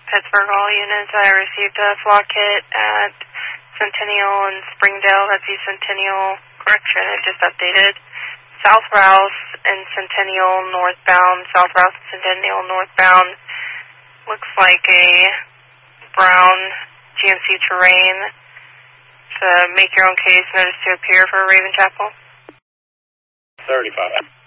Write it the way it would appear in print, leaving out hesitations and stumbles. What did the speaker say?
Pittsburgh, all units. I received a flock hit at Centennial and Springdale. That's East Centennial. Correction, it just updated. South Rouse and Centennial northbound. South Rouse and Centennial northbound. Looks like a brown GMC Terrain. So make your own case. Notice to appear for Raven Chapel. 35.